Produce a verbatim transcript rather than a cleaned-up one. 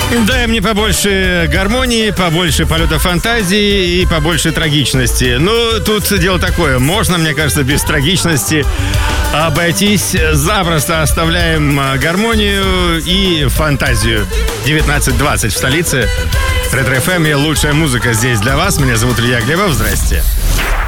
Дай мне побольше гармонии, побольше полета фантазии и побольше трагичности. Ну, тут дело такое. Можно, мне кажется, без трагичности обойтись запросто. Оставляем гармонию и фантазию. девятнадцать двадцать в столице. Ретро-эф эм и лучшая музыка здесь для вас. Меня зовут Илья Глебов. Здрасте.